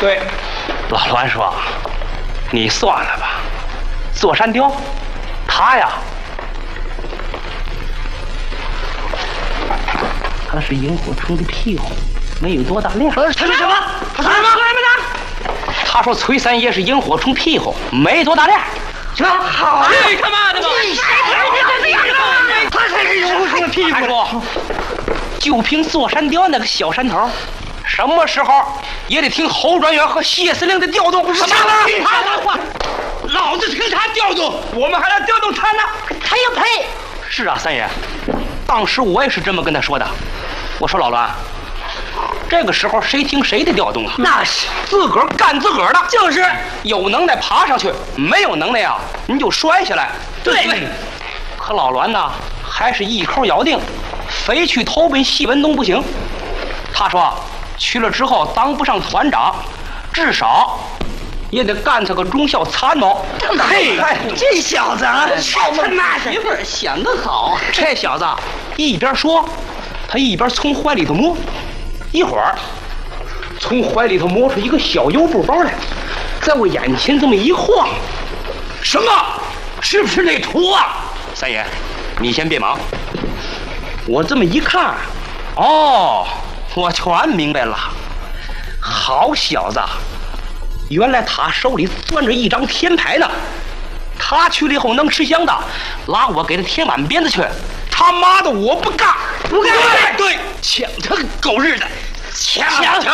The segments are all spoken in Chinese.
对，老栾说：“你算了吧，座山雕，他呀，他是萤火虫的屁股，没有多大量。” 他说什么？他说什么？ 他说崔三爷是萤火虫屁股，没多大量。 这好， 你他妈的吧！ 他才是萤火虫的屁股。 还说，就凭座山雕那个小山头，什么时候也得听侯专员和谢司令的调动。 什么？听他的话，老子听他调动，我们还要调动他呢。 他也配？是啊，三爷，当时我也是这么跟他说的。我说老栾，这个时候谁听谁的调动啊？ 那是自个儿干自个儿的， 就是有能耐爬上去，没有能耐呀，你就摔下来。 对。 可老栾呢，还是一口咬定，非去投奔西文东不行。他说去了之后当不上团长，至少也得干他个中校参谋。 嘿，这小子啊，他妈媳妇儿想得好。 这小子一边说，他一边从怀里头摸，一会儿从怀里头摸出一个小油布包来，在我眼前这么一晃。 什么？是不是那图啊？ 三爷，你先别忙。我这么一看，哦，我全明白了。好小子，原来他手里攥着一张天牌呢。他去了以后能吃香的，拉我给他添碗鞭子去。他妈的，我不干， 不干！ 对，抢他个狗日的，抢！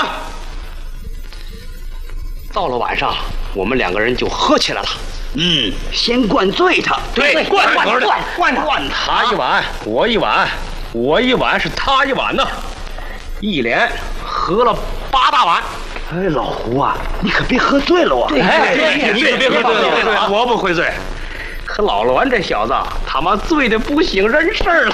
到了晚上，我们两个人就喝起来了。 先灌醉他。 对，灌他一碗，我一碗，我一碗是他一碗呢。 一连喝了8大碗。 哎，老胡啊，你可别喝醉了啊！ 你可别喝醉了，我不会醉。可老栾这小子他妈醉得不省人事了。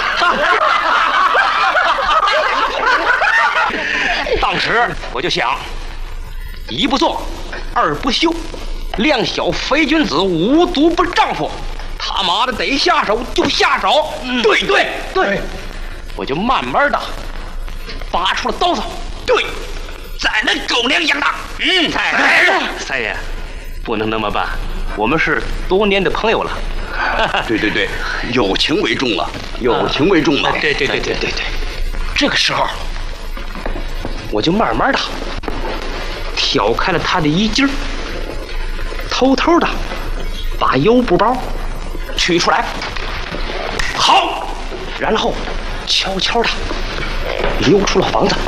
当时我就想，一不做，二不休，两小非君子，无毒不丈夫。他妈的得下手就下手。对，我就慢慢的拔出了刀子。对， 宰了狗娘养的。 三爷，不能那么办，我们是多年的朋友了。 对，友情为重了，友情为重了。 对。这个时候，我就慢慢的挑开了他的衣襟，偷偷的把油布包取出来。好，然后悄悄的溜出了房子，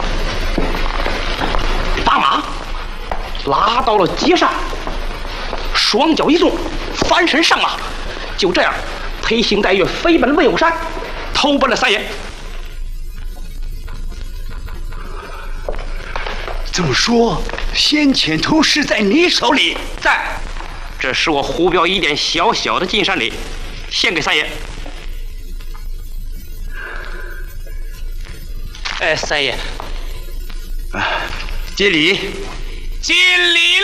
把马拉到了街上，双脚一纵，翻身上马，就这样披星戴月飞奔魏有山，投奔了三爷。 这么说，先遣图是在你手里？ 在，这是我胡彪一点小小的进山礼，献给三爷。三爷， 接礼。 尽礼。